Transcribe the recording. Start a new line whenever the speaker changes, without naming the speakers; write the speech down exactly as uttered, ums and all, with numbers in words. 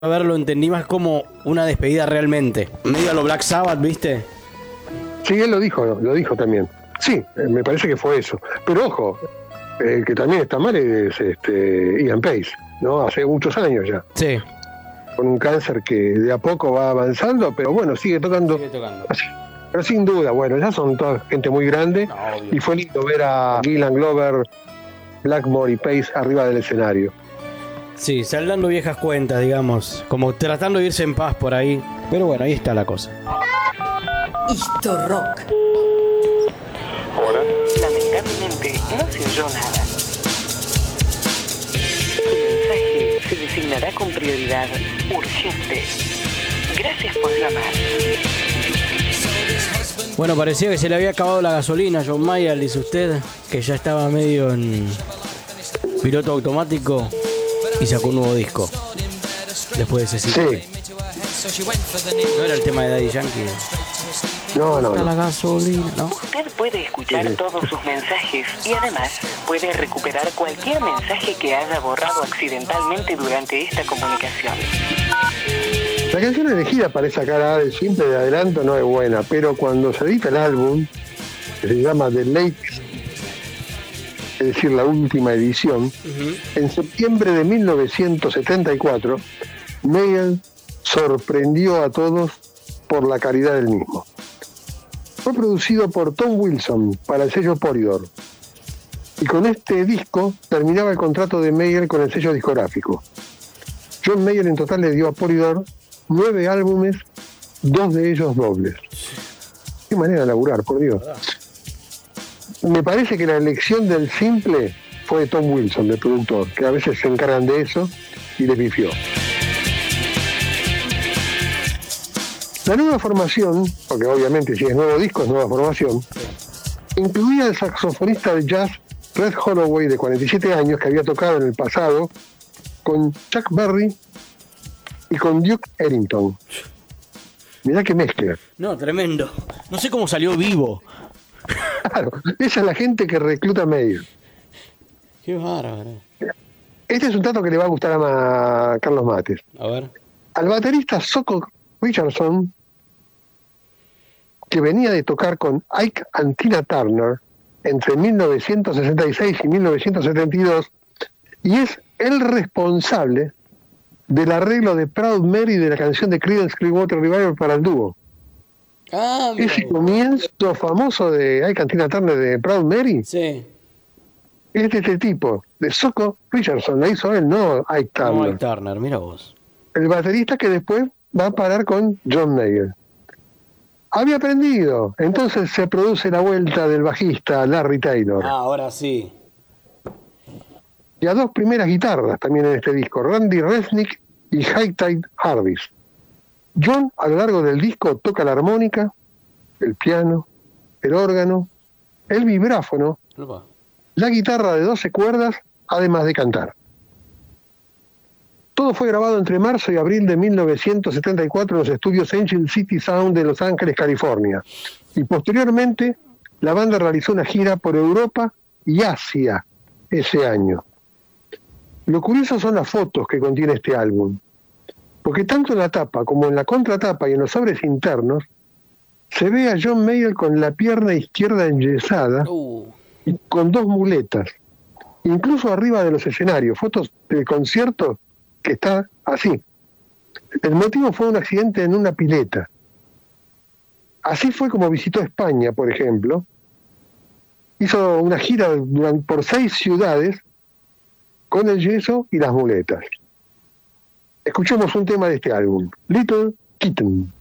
a ver, lo entendí más como una despedida realmente. Medio a lo Black Sabbath, ¿viste?
Sí, él lo dijo, lo dijo también. Sí, me parece que fue eso. Pero ojo, el que también está mal es este, Ian Pace, ¿no? Hace muchos años ya.
Sí.
Con un cáncer que de a poco va avanzando, pero bueno, sigue tocando.
Sigue tocando.
Así. Pero sin duda, bueno, ya son toda gente muy grande.
No,
y fue lindo ver a Gillan Glover, Blackmore y Pace arriba del escenario.
Sí, saldando viejas cuentas, digamos. Como tratando de irse en paz por ahí. Pero bueno, ahí está la cosa.
Histo Rock.
Hola. Lamentablemente no se oyó nada. Tu mensaje se designará con prioridad urgente. Gracias por llamar.
Bueno, parecía que se le había acabado la gasolina a John Mayer, dice usted, que ya estaba medio en piloto automático y sacó un nuevo disco. Después de ese ciclo.
Sí.
No era el tema de Daddy Yankee.
No, no, no.
La gasolina, ¿no?
Usted puede escuchar todos sus mensajes y además puede recuperar cualquier mensaje que haya borrado accidentalmente durante esta comunicación.
La canción elegida para esa cara del simple de adelanto no es buena, pero cuando se edita el álbum, que se llama The Lakes, es decir, la última edición, uh-huh. en septiembre de mil novecientos setenta y cuatro, Mayall sorprendió a todos por la calidad del mismo. Fue producido por Tom Wilson para el sello Polydor, y con este disco terminaba el contrato de Mayall con el sello discográfico. John Mayall en total le dio a Polydor nueve álbumes, dos de ellos dobles. Qué manera de laburar, por Dios. Me parece que la elección del simple fue de Tom Wilson, del productor, que a veces se encargan de eso y le pifió. La nueva formación, porque obviamente si es nuevo disco es nueva formación, incluía al saxofonista de jazz Red Holloway, de cuarenta y siete años, que había tocado en el pasado con Chuck Berry y con Duke Ellington. Mirá qué mezcla.
No, tremendo. No sé cómo salió vivo.
Claro, esa es la gente que recluta Mayall.
Qué bárbaro.
Este es un dato que le va a gustar a Carlos Mates.
A ver.
Al baterista Soko Richardson, que venía de tocar con Ike and Tina Turner entre mil novecientos sesenta y seis y mil novecientos setenta y dos, y es el responsable del arreglo de Proud Mary de la canción de Creedence Clearwater Revival para el dúo.
Ah, mira.
Ese comienzo famoso de Ike and Tina Turner de Proud Mary,
sí,
es de este tipo, de Soko Richardson, la hizo él, no Ike Turner.
No, Ike Turner, mira vos.
El baterista que después va a parar con John Mayall. Había aprendido, entonces se produce la vuelta del bajista Larry Taylor.
Ah, ahora sí.
Y a dos primeras guitarras también en este disco, Randy Resnick y Highside Harris. John a lo largo del disco toca la armónica, el piano, el órgano, el vibráfono,
Opa.
la guitarra de doce cuerdas, además de cantar. Todo fue grabado entre marzo y abril de mil novecientos setenta y cuatro en los estudios Angel City Sound de Los Ángeles, California. Y posteriormente, la banda realizó una gira por Europa y Asia ese año. Lo curioso son las fotos que contiene este álbum, porque tanto en la tapa como en la contratapa y en los sobres internos, se ve a John Mayall con la pierna izquierda enyesada uh. y con dos muletas, incluso arriba de los escenarios, fotos del concierto que está así. El motivo fue un accidente en una pileta. Así fue como visitó España, por ejemplo. Hizo una gira durante, por seis ciudades con el yeso y las muletas. Escuchemos un tema de este álbum, Little Kitten.